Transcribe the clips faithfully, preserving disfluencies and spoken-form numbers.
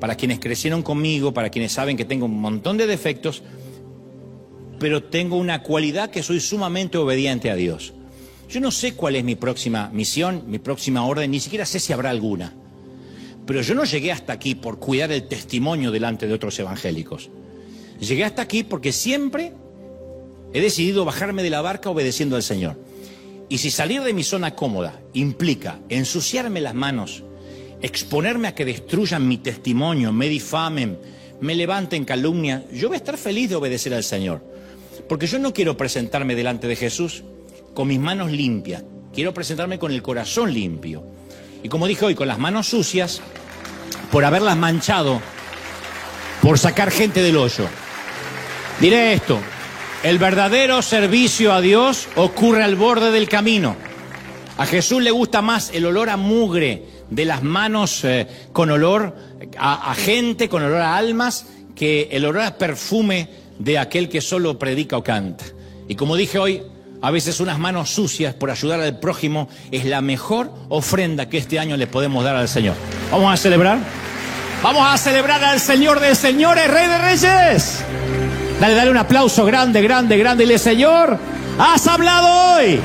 para quienes crecieron conmigo, para quienes saben que tengo un montón de defectos, pero tengo una cualidad que soy sumamente obediente a Dios. Yo no sé cuál es mi próxima misión, mi próxima orden, ni siquiera sé si habrá alguna. Pero yo no llegué hasta aquí por cuidar el testimonio delante de otros evangélicos. Llegué hasta aquí porque siempre he decidido bajarme de la barca obedeciendo al Señor. Y si salir de mi zona cómoda implica ensuciarme las manos, exponerme a que destruyan mi testimonio, me difamen, me levanten calumnia, yo voy a estar feliz de obedecer al Señor. Porque yo no quiero presentarme delante de Jesús con mis manos limpias, quiero presentarme con el corazón limpio. Y como dije hoy, con las manos sucias, por haberlas manchado, por sacar gente del hoyo. Diré esto, el verdadero servicio a Dios ocurre al borde del camino. A Jesús le gusta más el olor a mugre de las manos eh, con olor a, a gente, con olor a almas, que el olor a perfume de aquel que solo predica o canta. Y como dije hoy, a veces unas manos sucias por ayudar al prójimo es la mejor ofrenda que este año le podemos dar al Señor. ¿Vamos a celebrar? ¡Vamos a celebrar al Señor de señores, Rey de reyes! Dale, dale un aplauso grande, grande, grande. Dile, Señor, has hablado hoy.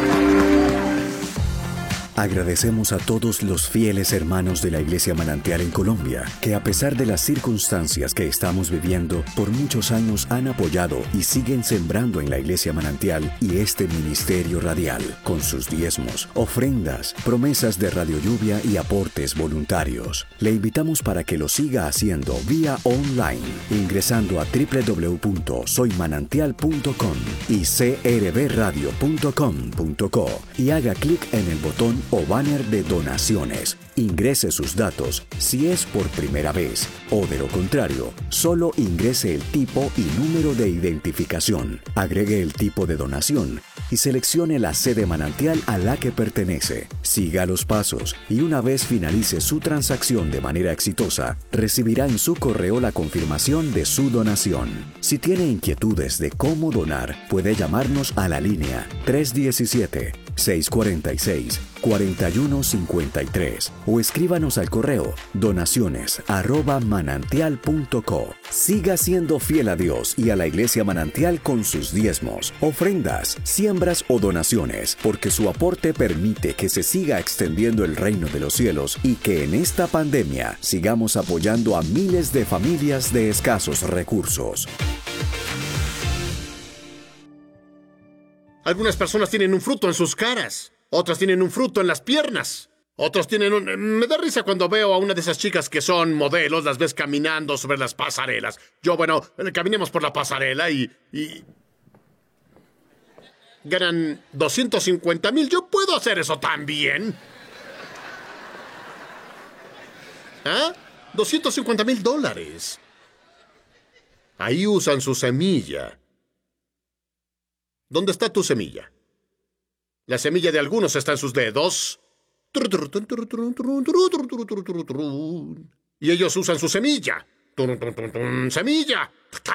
Agradecemos a todos los fieles hermanos de la Iglesia Manantial en Colombia, que a pesar de las circunstancias que estamos viviendo, por muchos años han apoyado y siguen sembrando en la Iglesia Manantial y este ministerio radial, con sus diezmos, ofrendas, promesas de Radio Lluvia y aportes voluntarios. Le invitamos para que lo siga haciendo vía online, ingresando a doble u doble u doble u punto soy manantial punto com y c r b radio punto com punto co y haga clic en el botón o banner de donaciones. Ingrese sus datos si es por primera vez o de lo contrario, solo ingrese el tipo y número de identificación, agregue el tipo de donación y seleccione la sede manantial a la que pertenece. Siga los pasos y una vez finalice su transacción de manera exitosa, recibirá en su correo la confirmación de su donación. Si tiene inquietudes de cómo donar, puede llamarnos a la línea tres uno siete, seis cuatro seis, cuatro uno cinco tres o escríbanos al correo donaciones arroba manantial punto co. Siga siendo fiel a Dios y a la Iglesia Manantial con sus diezmos, ofrendas, siembras o donaciones, porque su aporte permite que se siga extendiendo el reino de los cielos y que en esta pandemia sigamos apoyando a miles de familias de escasos recursos. Algunas personas tienen un fruto en sus caras, otras tienen un fruto en las piernas, otros tienen un... Me da risa cuando veo a una de esas chicas que son modelos, las ves caminando sobre las pasarelas. Yo, bueno, caminemos por la pasarela y... y... ganan doscientos cincuenta mil. Yo puedo hacer eso también. ¿Ah? doscientos cincuenta mil dólares. Ahí usan su semilla. ¿Dónde está tu semilla? La semilla de algunos está en sus dedos. Y ellos usan su semilla. ¡Semilla!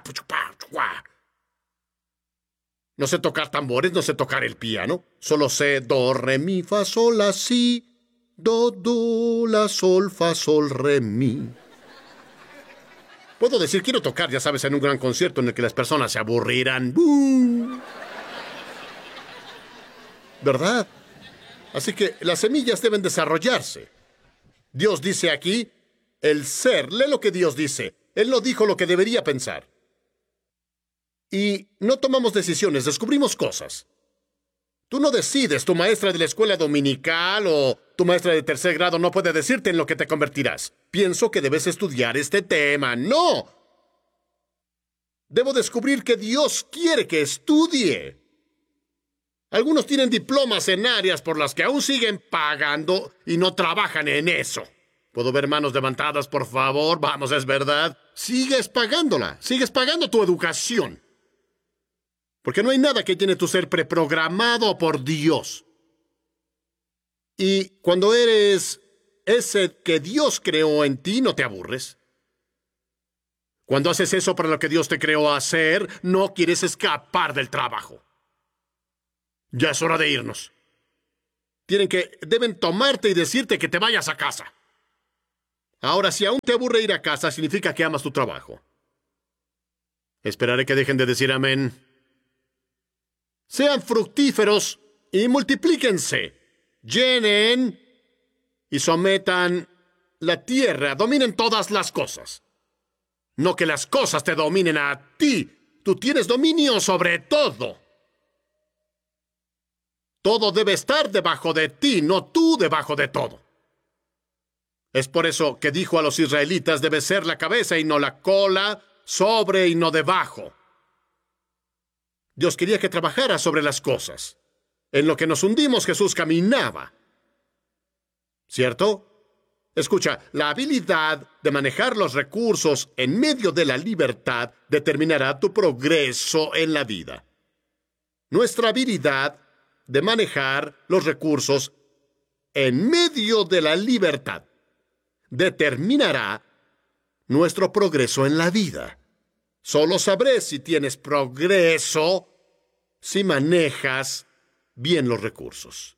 No sé tocar tambores, no sé tocar el piano. Solo sé do, re, mi, fa, sol, la, si. Do, do, la, sol, fa, sol, re, mi. Puedo decir, quiero tocar, ya sabes, en un gran concierto en el que las personas se aburrirán. ¡Bum! ¿Verdad? Así que las semillas deben desarrollarse. Dios dice aquí, el ser, lee lo que Dios dice. Él no dijo lo que debería pensar. Y no tomamos decisiones, descubrimos cosas. Tú no decides, tu maestra de la escuela dominical o tu maestra de tercer grado no puede decirte en lo que te convertirás. Pienso que debes estudiar este tema. ¡No! Debo descubrir que Dios quiere que estudie. Algunos tienen diplomas en áreas por las que aún siguen pagando y no trabajan en eso. ¿Puedo ver manos levantadas, por favor? Vamos, es verdad. Sigues pagándola. Sigues pagando tu educación. Porque no hay nada que tiene tu ser preprogramado por Dios. Y cuando eres ese que Dios creó en ti, no te aburres. Cuando haces eso para lo que Dios te creó hacer, no quieres escapar del trabajo. Ya es hora de irnos. Tienen que, deben tomarte y decirte que te vayas a casa. Ahora, si aún te aburre ir a casa, significa que amas tu trabajo. Esperaré que dejen de decir amén. Sean fructíferos y multiplíquense. Llenen y sometan la tierra. Dominen todas las cosas. No que las cosas te dominen a ti. Tú tienes dominio sobre todo. Todo debe estar debajo de ti, no tú debajo de todo. Es por eso que dijo a los israelitas, debe ser la cabeza y no la cola, sobre y no debajo. Dios quería que trabajara sobre las cosas. En lo que nos hundimos, Jesús caminaba. ¿Cierto? Escucha, la habilidad de manejar los recursos en medio de la libertad determinará tu progreso en la vida. Nuestra habilidad de manejar los recursos en medio de la libertad determinará nuestro progreso en la vida. Solo sabré si tienes progreso si manejas bien los recursos.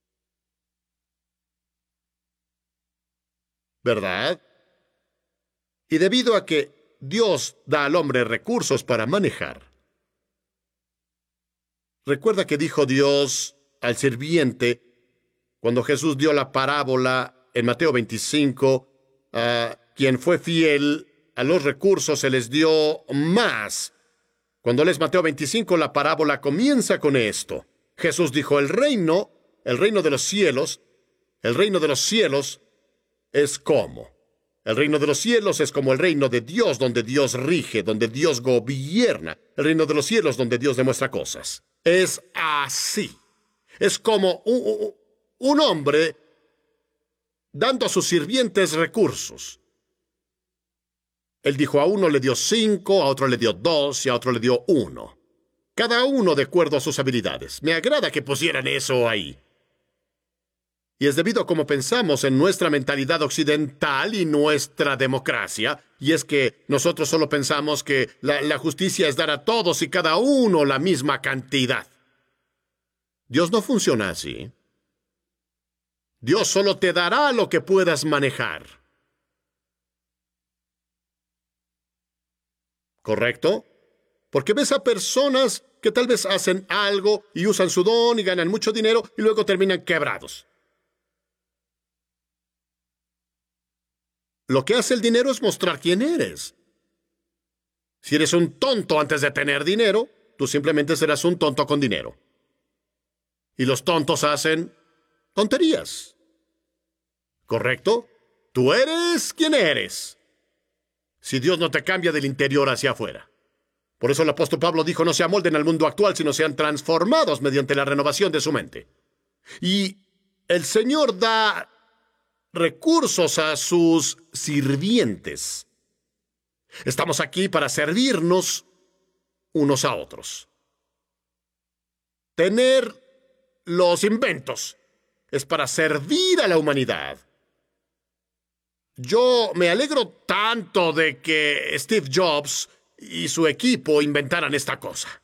¿Verdad? Y debido a que Dios da al hombre recursos para manejar, recuerda que dijo Dios al sirviente cuando Jesús dio la parábola en Mateo veinticinco, a quien fue fiel a los recursos se les dio más. Cuando lees Mateo veinticinco, la parábola comienza con esto. Jesús dijo, el reino, el reino de los cielos, el reino de los cielos es como. El reino de los cielos es como el reino de Dios, donde Dios rige, donde Dios gobierna. El reino de los cielos, donde Dios demuestra cosas. Es así. Es como un, un hombre dando a sus sirvientes recursos. Él dijo, a uno le dio cinco, a otro le dio dos y a otro le dio uno. Cada uno de acuerdo a sus habilidades. Me agrada que pusieran eso ahí. Y es debido a cómo pensamos en nuestra mentalidad occidental y nuestra democracia, y es que nosotros solo pensamos que la, la justicia es dar a todos y cada uno la misma cantidad. Dios no funciona así. Dios solo te dará lo que puedas manejar. ¿Correcto? Porque ves a personas que tal vez hacen algo y usan su don y ganan mucho dinero y luego terminan quebrados. Lo que hace el dinero es mostrar quién eres. Si eres un tonto antes de tener dinero, tú simplemente serás un tonto con dinero. Y los tontos hacen tonterías. ¿Correcto? Tú eres quien eres. Si Dios no te cambia del interior hacia afuera. Por eso el apóstol Pablo dijo, no se amolden al mundo actual, sino sean transformados mediante la renovación de su mente. Y el Señor da recursos a sus sirvientes. Estamos aquí para servirnos unos a otros. Tener los inventos es para servir a la humanidad. Yo me alegro tanto de que Steve Jobs y su equipo inventaran esta cosa.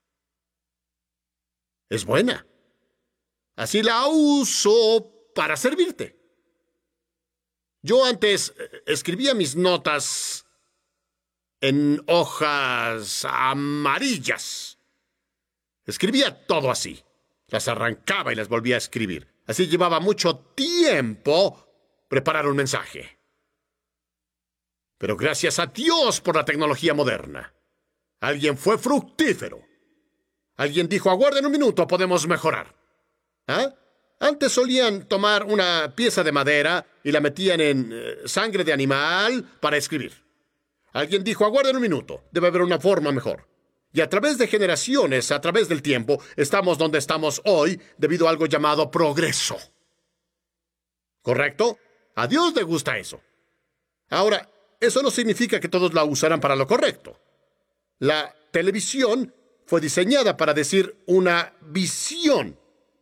Es buena. Así la uso para servirte. Yo antes escribía mis notas en hojas amarillas. Escribía todo así. Las arrancaba y las volvía a escribir. Así llevaba mucho tiempo preparar un mensaje. Pero gracias a Dios por la tecnología moderna. Alguien fue fructífero. Alguien dijo, aguarden un minuto, podemos mejorar. ¿Ah? Antes solían tomar una pieza de madera y la metían en eh, sangre de animal para escribir. Alguien dijo, aguarden un minuto, debe haber una forma mejor. Y a través de generaciones, a través del tiempo, estamos donde estamos hoy debido a algo llamado progreso. ¿Correcto? A Dios le gusta eso. Ahora, eso no significa que todos la usarán para lo correcto. La televisión fue diseñada para decir una visión.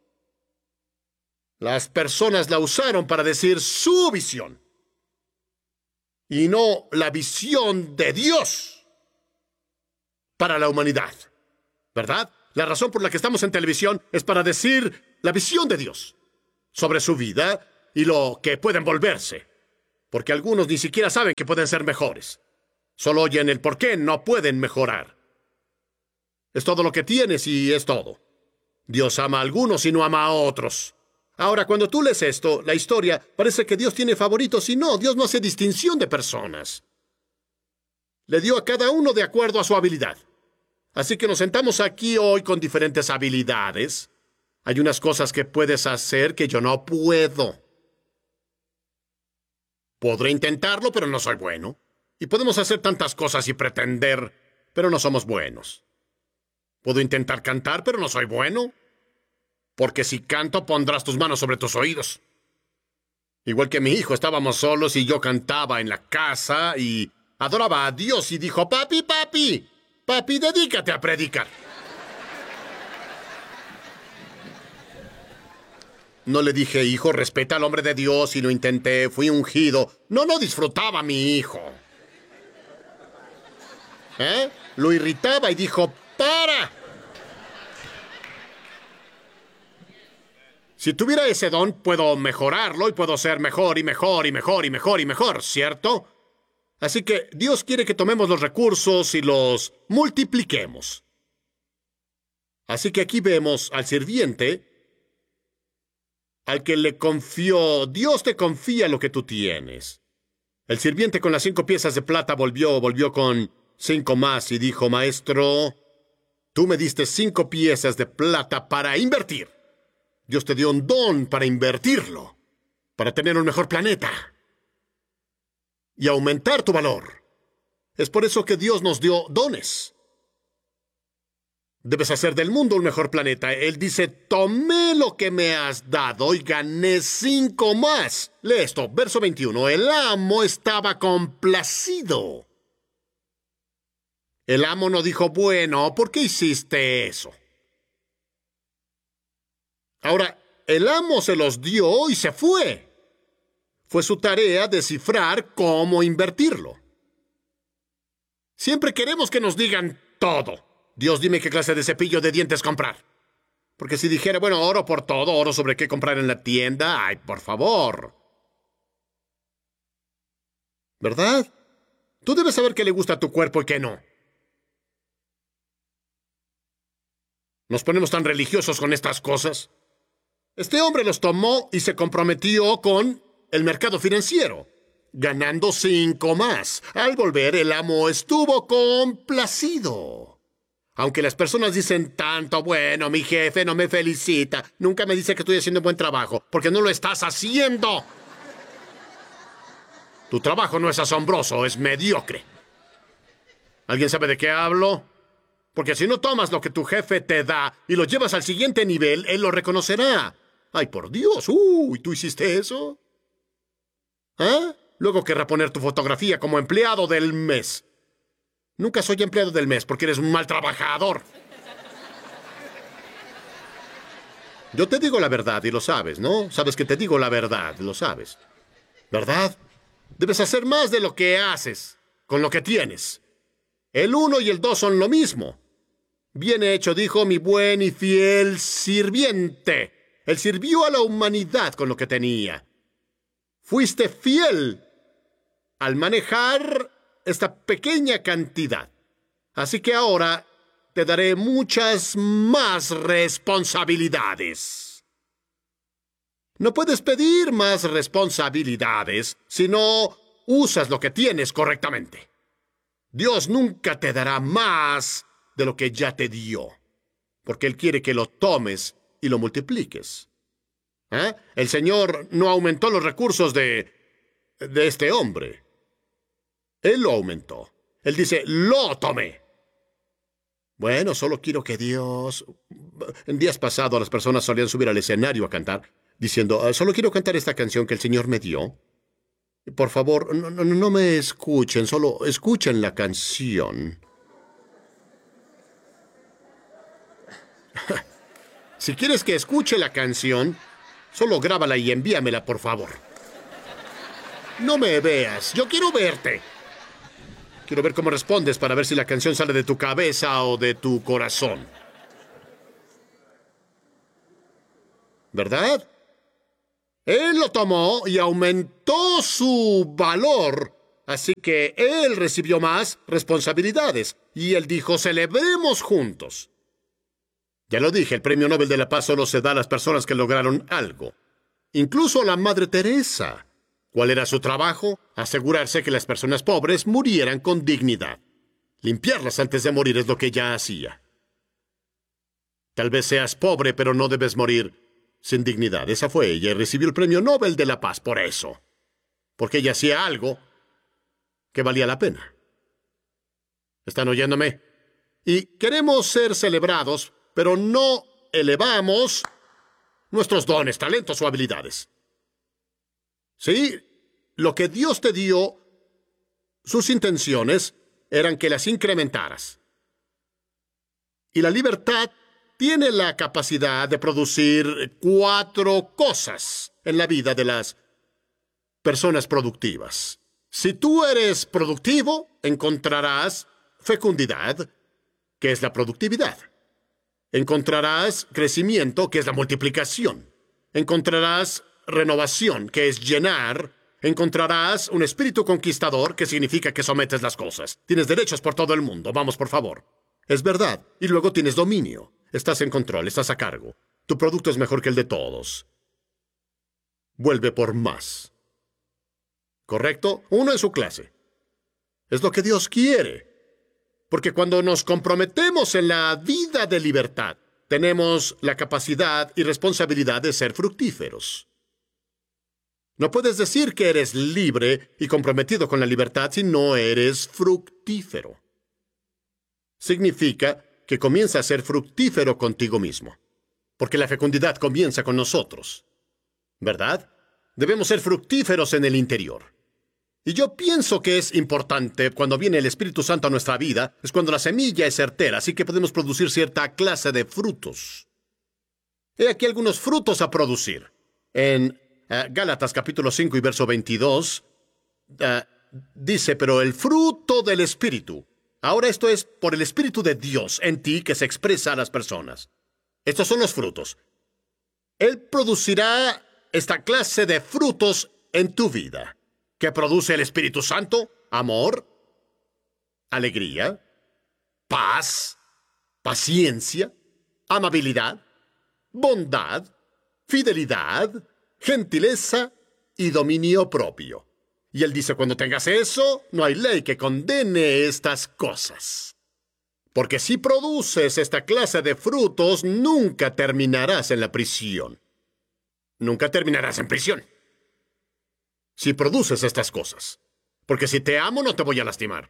Las personas la usaron para decir su visión. Y no la visión de Dios para la humanidad. ¿Verdad? La razón por la que estamos en televisión es para decir la visión de Dios sobre su vida y lo que pueden volverse. Porque algunos ni siquiera saben que pueden ser mejores. Solo oyen el por qué no pueden mejorar. Es todo lo que tienes y es todo. Dios ama a algunos y no ama a otros. Ahora, cuando tú lees esto, la historia, parece que Dios tiene favoritos y no, Dios no hace distinción de personas. Le dio a cada uno de acuerdo a su habilidad. Así que nos sentamos aquí hoy con diferentes habilidades. Hay unas cosas que puedes hacer que yo no puedo. Podré intentarlo, pero no soy bueno. Y podemos hacer tantas cosas y pretender, pero no somos buenos. Puedo intentar cantar, pero no soy bueno. Porque si canto, pondrás tus manos sobre tus oídos. Igual que mi hijo, estábamos solos y yo cantaba en la casa y adoraba a Dios y dijo, papi, papi, papi, dedícate a predicar. No le dije, hijo, respeta al hombre de Dios y lo intenté, fui ungido. No, no disfrutaba a mi hijo. ¿Eh? Lo irritaba y dijo, ¡para! Si tuviera ese don, puedo mejorarlo y puedo ser mejor y mejor y mejor y mejor y mejor, ¿cierto? Así que Dios quiere que tomemos los recursos y los multipliquemos. Así que aquí vemos al sirviente, al que le confió, Dios te confía lo que tú tienes. El sirviente con las cinco piezas de plata volvió, volvió con cinco más y dijo, maestro, tú me diste cinco piezas de plata para invertir. Dios te dio un don para invertirlo, para tener un mejor planeta y aumentar tu valor. Es por eso que Dios nos dio dones. Debes hacer del mundo un mejor planeta. Él dice, tomé lo que me has dado y gané cinco más. Lee esto, verso veintiuno. El amo estaba complacido. El amo no dijo, bueno, ¿por qué hiciste eso? Ahora, el amo se los dio y se fue. Fue su tarea descifrar cómo invertirlo. Siempre queremos que nos digan todo. Dios, dime qué clase de cepillo de dientes comprar. Porque si dijera, bueno, oro por todo, oro sobre qué comprar en la tienda, ay, por favor. ¿Verdad? Tú debes saber qué le gusta a tu cuerpo y qué no. Nos ponemos tan religiosos con estas cosas. Este hombre los tomó y se comprometió con el mercado financiero, ganando cinco más. Al volver, el amo estuvo complacido. Aunque las personas dicen tanto, bueno, mi jefe no me felicita, nunca me dice que estoy haciendo un buen trabajo, porque no lo estás haciendo. Tu trabajo no es asombroso, es mediocre. ¿Alguien sabe de qué hablo? Porque si no tomas lo que tu jefe te da y lo llevas al siguiente nivel, él lo reconocerá. ¡Ay, por Dios! ¡Uy! ¿Tú hiciste eso? ¿Ah? Luego querrá poner tu fotografía como empleado del mes. Nunca soy empleado del mes porque eres un mal trabajador. Yo te digo la verdad y lo sabes, ¿no? Sabes que te digo la verdad, lo sabes. ¿Verdad? Debes hacer más de lo que haces con lo que tienes. El uno y el dos son lo mismo. Bien hecho, dijo mi buen y fiel sirviente. Él sirvió a la humanidad con lo que tenía. Fuiste fiel al manejar esta pequeña cantidad. Así que ahora te daré muchas más responsabilidades. No puedes pedir más responsabilidades si no usas lo que tienes correctamente. Dios nunca te dará más de lo que ya te dio, porque Él quiere que lo tomes y lo multipliques. ¿Eh? El Señor no aumentó los recursos de, de este hombre. Él lo aumentó. Él dice, lo tomé. Bueno, solo quiero que Dios... En días pasados las personas solían subir al escenario a cantar, diciendo, solo quiero cantar esta canción que el Señor me dio. Por favor, no, no, no me escuchen, solo escuchen la canción. Si quieres que escuche la canción, solo grábala y envíamela, por favor. No me veas, yo quiero verte. Quiero ver cómo respondes para ver si la canción sale de tu cabeza o de tu corazón. ¿Verdad? Él lo tomó y aumentó su valor. Así que él recibió más responsabilidades. Y él dijo, celebremos juntos. Ya lo dije, el Premio Nobel de la Paz solo se da a las personas que lograron algo. Incluso la Madre Teresa. ¿Cuál era su trabajo? Asegurarse que las personas pobres murieran con dignidad. Limpiarlas antes de morir es lo que ella hacía. Tal vez seas pobre, pero no debes morir sin dignidad. Esa fue ella y recibió el Premio Nobel de la Paz por eso. Porque ella hacía algo que valía la pena. ¿Están oyéndome? Y queremos ser celebrados, pero no elevamos nuestros dones, talentos o habilidades. Sí, lo que Dios te dio, sus intenciones eran que las incrementaras. Y la libertad tiene la capacidad de producir cuatro cosas en la vida de las personas productivas. Si tú eres productivo, encontrarás fecundidad, que es la productividad. Encontrarás crecimiento, que es la multiplicación. Encontrarás renovación, que es llenar. Encontrarás un espíritu conquistador, que significa que sometes las cosas. Tienes derechos por todo el mundo. Vamos, por favor. Es verdad. Y luego tienes dominio. Estás en control, estás a cargo. Tu producto es mejor que el de todos. Vuelve por más. ¿Correcto? Uno en su clase. Es lo que Dios quiere. Porque cuando nos comprometemos en la vida de libertad, tenemos la capacidad y responsabilidad de ser fructíferos. No puedes decir que eres libre y comprometido con la libertad si no eres fructífero. Significa que comienza a ser fructífero contigo mismo. Porque la fecundidad comienza con nosotros. ¿Verdad? Debemos ser fructíferos en el interior. Y yo pienso que es importante cuando viene el Espíritu Santo a nuestra vida, es cuando la semilla es certera, así que podemos producir cierta clase de frutos. He aquí algunos frutos a producir. En uh, Gálatas capítulo cinco y verso veintidós, uh, dice, pero el fruto del Espíritu. Ahora esto es por el Espíritu de Dios en ti que se expresa a las personas. Estos son los frutos. Él producirá esta clase de frutos en tu vida. ¿Qué produce el Espíritu Santo? Amor, alegría, paz, paciencia, amabilidad, bondad, fidelidad, gentileza y dominio propio. Y él dice, cuando tengas eso, no hay ley que condene estas cosas. Porque si produces esta clase de frutos, nunca terminarás en la prisión. Nunca terminarás en prisión. Si produces estas cosas. Porque si te amo, no te voy a lastimar.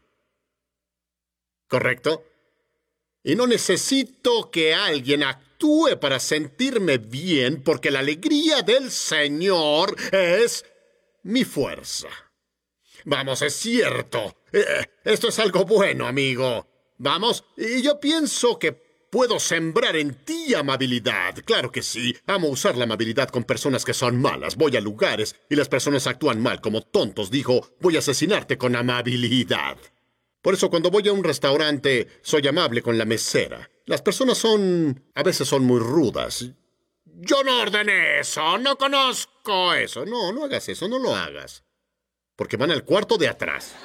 ¿Correcto? Y no necesito que alguien actúe para sentirme bien, porque la alegría del Señor es mi fuerza. Vamos, es cierto. Eh, esto es algo bueno, amigo. Vamos, y yo pienso que puedo sembrar en ti amabilidad. Claro que sí. Amo usar la amabilidad con personas que son malas. Voy a lugares y las personas actúan mal como tontos. Dijo, voy a asesinarte con amabilidad. Por eso cuando voy a un restaurante, soy amable con la mesera. Las personas son... a veces son muy rudas. Yo no ordené eso. No conozco eso. No, no hagas eso. No lo hagas. Porque van al cuarto de atrás.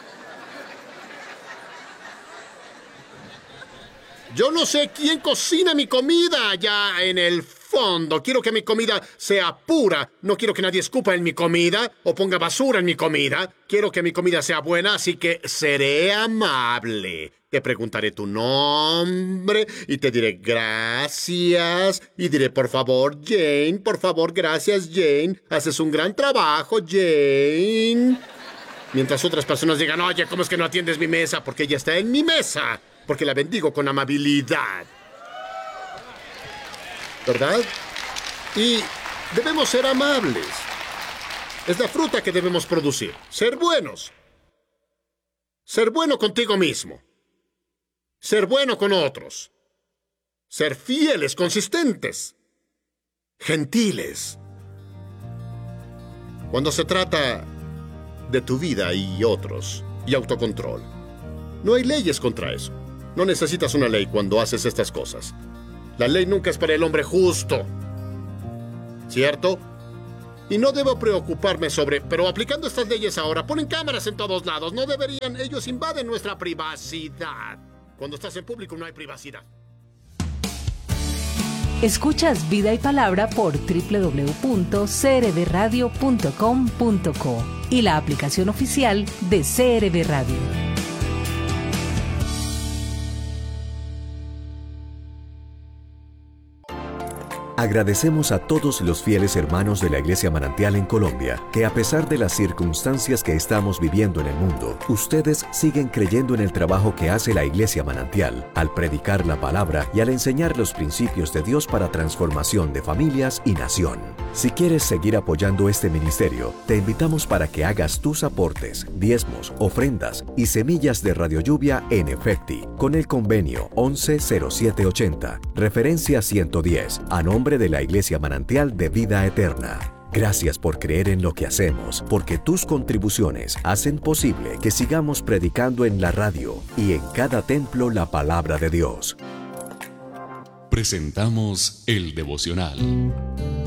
Yo no sé quién cocina mi comida allá en el fondo. Quiero que mi comida sea pura. No quiero que nadie escupa en mi comida o ponga basura en mi comida. Quiero que mi comida sea buena, así que seré amable. Te preguntaré tu nombre y te diré gracias. Y diré, por favor, Jane, por favor, gracias, Jane. Haces un gran trabajo, Jane. Mientras otras personas digan, oye, ¿cómo es que no atiendes mi mesa? Porque ella está en mi mesa. Porque la bendigo con amabilidad. ¿Verdad? Y debemos ser amables. Es la fruta que debemos producir. Ser buenos. Ser bueno contigo mismo. Ser bueno con otros. Ser fieles, consistentes. Gentiles. Cuando se trata de tu vida y otros, y autocontrol, no hay leyes contra eso. No necesitas una ley cuando haces estas cosas. La ley nunca es para el hombre justo. ¿Cierto? Y no debo preocuparme sobre, pero aplicando estas leyes ahora, ponen cámaras en todos lados. No deberían, ellos invaden nuestra privacidad. Cuando estás en público no hay privacidad. Escuchas Vida y Palabra por doble u doble u doble u punto c r b radio punto com punto co y la aplicación oficial de C R B Radio. Agradecemos a todos los fieles hermanos de la Iglesia Manantial en Colombia, que a pesar de las circunstancias que estamos viviendo en el mundo, ustedes siguen creyendo en el trabajo que hace la Iglesia Manantial, al predicar la palabra y al enseñar los principios de Dios para transformación de familias y nación. Si quieres seguir apoyando este ministerio, te invitamos para que hagas tus aportes, diezmos, ofrendas y semillas de Radio Lluvia en Efecti, con el convenio once cero siete ochenta, referencia ciento diez, a nombre de la Iglesia Manantial de Vida Eterna. Gracias por creer en lo que hacemos, porque tus contribuciones hacen posible que sigamos predicando en la radio y en cada templo la palabra de Dios. Presentamos el devocional.